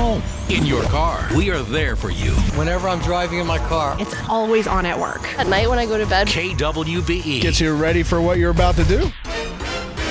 home, in your car. We are there for you. Whenever I'm driving in my car. It's always on at work. At night when I go to bed. KWBE Gets you ready for what you're about to do.